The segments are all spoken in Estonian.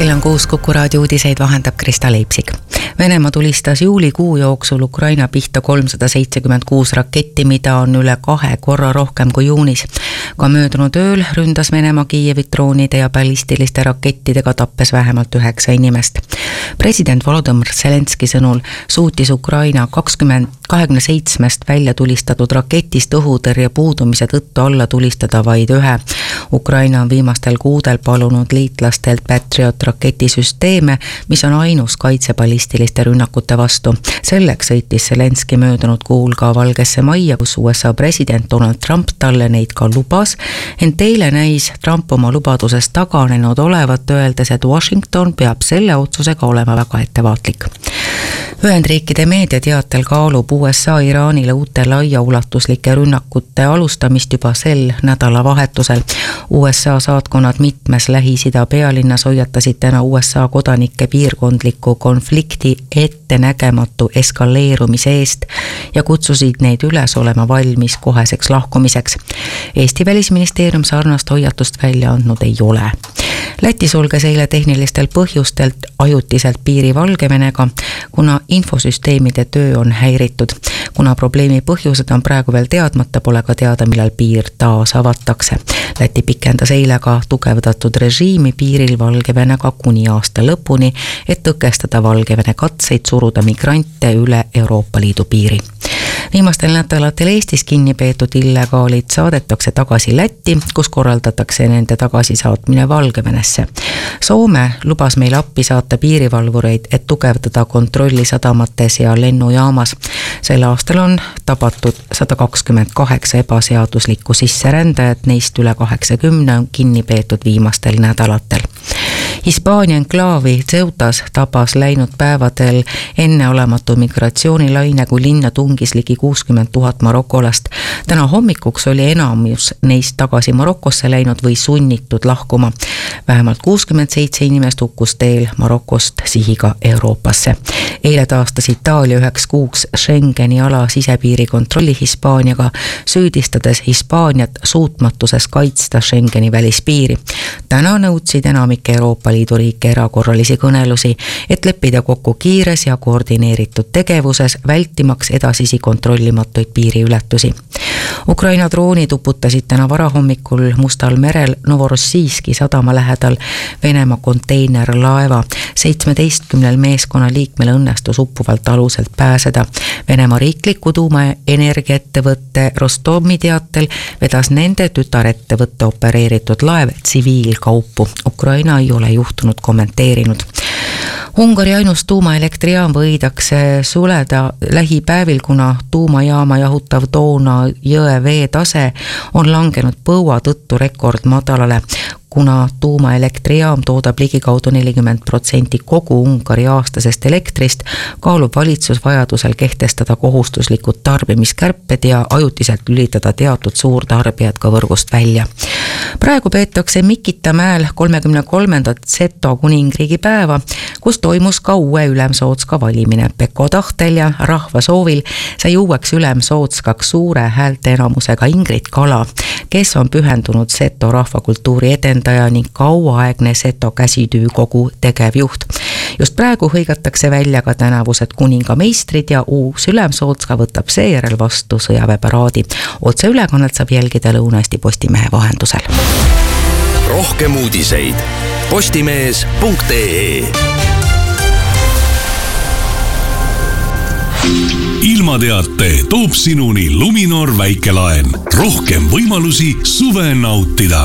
Kell on 6, Kuku raadio uudiseid vahendab Krista Leipsik. Venemaa tulistas juulikuu jooksul Ukraina pihta 376 raketti, mida on üle 2 korra rohkem kui juunis. Ka möödunud ööl ründas Venemaa Kiievi droonide ja ballistiliste rakettidega, tappes vähemalt 9 inimest. President Volodõmõr Zelenski sõnul suutis Ukraina 27 välja tulistatud raketist õhutõrje puudumise tõttu alla tulistada vaid 1. Ukraina on viimastel kuudel palunud liitlastelt Patriot raketisüsteeme, mis on ainus kaitse ballistiliste rünnakute vastu. Selleks sõitis Zelenski möödunud kuul ka Valgesse Majja, kus USA president Donald Trump talle neid ka lubas. Ent eile näis Trump oma lubadusest taganenud olevat, öeldes, et Washington peab selle otsusega olema väga ettevaatlik. Ühendriikide meediateatel kaalub USA Iraanile uute laiaulatuslike rünnakute alustamist juba sel nädalavahetusel. USA saatkonnad mitmes Lähis-Ida pealinnas hoiatasid täna USA kodanike piirkondliku konflikti ettenägematu eskaleerumise eest ja kutsusid neid üles olema valmis koheseks lahkumiseks. Eesti välisministeerium sarnast hoiatust välja andnud ei ole. Läti sulges eile tehnilistel põhjustelt ajutiselt piiri Valgevenega, kuna infosüsteemide töö on häiritud. Kuna probleemi põhjused on praegu veel teadmata, pole ka teada, millal piir taas avatakse. Läti pikendas eile ka tugevdatud režiimi piiril Valgevenega kuni aasta lõpuni, et tõkestada Valgevene katseid suruda migrante üle Euroopa Liidu piiri. Viimastel nädalatel Eestis kinni peetud illegaalid saadetakse tagasi Lätti, kus korraldatakse nende tagasisaatmine Valgevenesse. Soome lubas meil appi saata piirivalvureid, et tugevdada kontrolli sadamates ja lennujaamas. Sel aastal on tabatud 128 ebaseaduslikku sisserändajat, neist üle 80 on kinni peetud viimastel nädalatel. Hispaania enklaavi Ceutas tabas läinud päevadel enneolematu migratsioonilaine, kui linna tungis ligi 60 000 marokolast. Täna hommikuks oli enamus neist tagasi Marokosse läinud või sunnitud lahkuma. Vähemalt 67 inimest hukkus teel Marokost sihiga Euroopasse. Eile taastas Itaalia 9 kuuks Schengeni ala sisepiiri kontrolli Hispaaniaga, süüdistades Hispaaniat suutmatuses kaitsta Schengeni välispiiri. Täna nõudsid enamik Euroopa Liidu riike erakorralisi kõnelusi, et leppida kokku kiires ja koordineeritud tegevuses, vältimaks edasisi kontrollimatuid piiriületusi. Ukraina droonid uputasid täna varahommikul Mustal merel Novorossijski sadama lähedal Venemaa konteinerlaeva. 17 meeskonna liikmel õnnestus uppuvalt aluselt pääseda. Venemaa riikliku tuumaenergiaettevõtte Rostomi teatel vedas nende tütarettevõtte opereeritud laev tsiviilkaupu. Ukraina ei ole juhtunud kommenteerinud. Ungari ainus tuumaelektrijaam võidakse suleda lähipäevil, kuna tuumajaama jahutav Doona jõe veetase on langenud põua tõttu rekordmadalale. Kuna tuumaelektrijaam toodab ligikaudu 40% kogu Ungari aastasest elektrist, kaalub valitsus vajadusel kehtestada kohustuslikud tarbimiskärped ja ajutiselt lülitada teatud suurtarbijad ka võrgust välja. Praegu peetakse Mikitamäel 33. Seto kuningriigi päeva, kus toimus ka uue ülemsootska valimine. Pekko tahtel ja rahva soovil sai uueks ülemsootskaks suure häälteenamusega Ingrid Kala, kes on pühendunud Seto rahvakultuuri edendaja ning kauaaegne Seto käsitöökogu tegevjuht. Just praegu hõigatakse välja ka tänavused kuningameistrid ja uus ülemsootska võtab seejärel vastu sõjaväeparaadi. Otseülekannet saab jälgida Lõuna-Eesti Postimehe vahendusel. Rohkem uudiseid postimees.ee. Ilmateate toob sinuni Luminor väikelaen. Rohkem võimalusi suve nautida.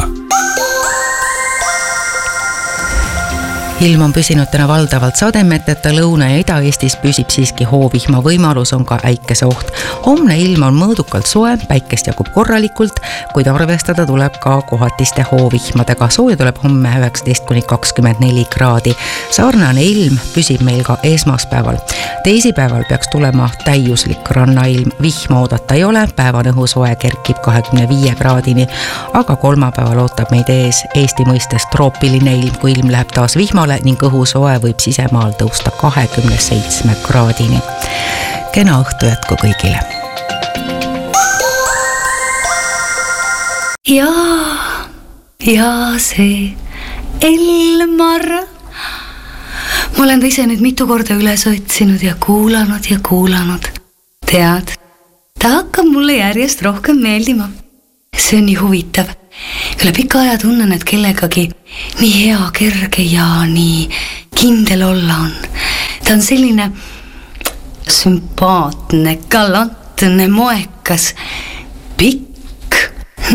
Ilm on püsinud täna valdavalt sademeteta, Lõuna- ja Ida-Eestis püsib siiski hoovihma võimalus, on ka äikese oht. Homne ilm on mõõdukalt soe, päikest jagub korralikult, kuid arvestada tuleb ka kohatiste hoovihmadega. Sooja tuleb homme 19–24 kraadi. Sarnane ilm püsib meil ka esmaspäeval. Teisipäeval peaks tulema täiuslik rannailm, vihma oodata ei ole, päevan õhusoe kerkib 25 kraadini, aga kolmapäeval ootab meid ees Eesti mõistes troopiline ilm, kui ilm läheb taas vihmale ning õhusoe võib sisemaal tõusta 27 kraadini. Kena õhtu jätku kõigile. Ja see Elmar Ma olen ta ise nüüd mitu korda üles otsinud ja kuulanud. Tead, ta hakkab mulle järjest rohkem meeldima. See on nii huvitav. Üle pika aja tunnen, et kellegagi nii hea, kerge ja nii kindel olla on. Ta on selline sümpaatne, galantne, moekas, pikk